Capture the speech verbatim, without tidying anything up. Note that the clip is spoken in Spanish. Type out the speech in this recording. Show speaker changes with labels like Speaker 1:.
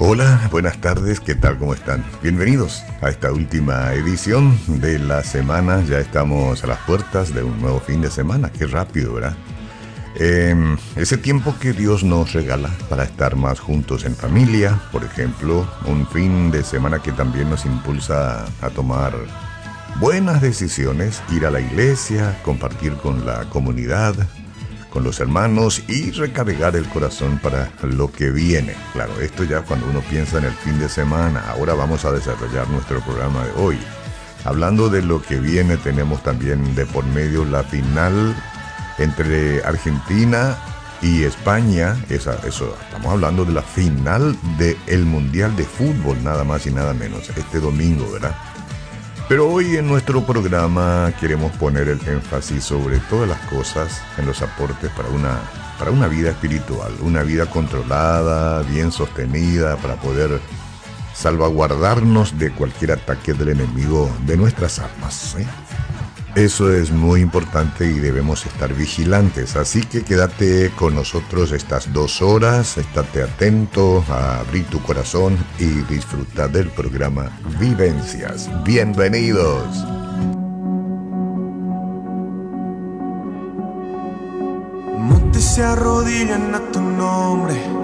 Speaker 1: Hola, buenas tardes, ¿qué tal? ¿Cómo están? Bienvenidos a esta última edición de la semana. Ya estamos a las puertas de un nuevo fin de semana. Qué rápido, ¿verdad? Eh, ese tiempo que Dios nos regala para estar más juntos en familia, por ejemplo, un fin de semana que también nos impulsa a tomar buenas decisiones, ir a la iglesia, compartir con la comunidad, con los hermanos y recargar el corazón para lo que viene. Claro, esto ya cuando uno piensa en el fin de semana. Ahora vamos a desarrollar nuestro programa de hoy. Hablando de lo que viene, tenemos también de por medio la final entre Argentina y España. Esa, eso, estamos hablando de la final del Mundial de Fútbol, nada más y nada menos, este domingo, ¿verdad? Pero hoy en nuestro programa queremos poner el énfasis sobre todas las cosas en los aportes para una, para una vida espiritual, una vida controlada, bien sostenida, para poder salvaguardarnos de cualquier ataque del enemigo de nuestras almas, ¿eh? Eso es muy importante y debemos estar vigilantes, así que quédate con nosotros estas dos horas, estate atento a abrir tu corazón y disfruta del programa Vivencias. ¡Bienvenidos!
Speaker 2: Montes se arrodillan a tu nombre,